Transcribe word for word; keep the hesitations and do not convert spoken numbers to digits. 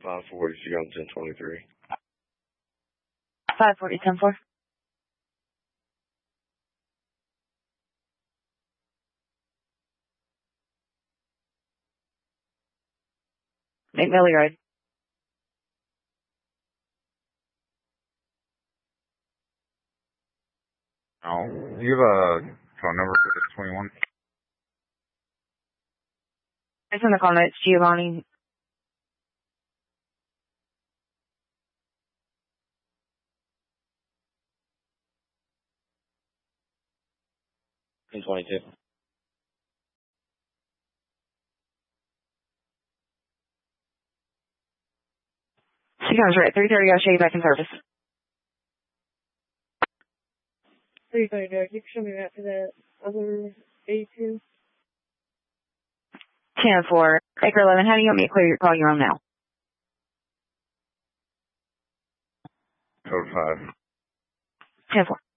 five forty, she got ten twenty-three. five forty, ten four. McMillie Road. Oh, do you have a phone number for six twenty-one? It's in the call notes, Giovanni. ten twenty-two. She comes right at three thirty. I'll show you back in service. three thirty, you can show me back to that other eighty-two. ten four. Acre eleven, how do you want me to clear your call you're on now? Code five. ten four.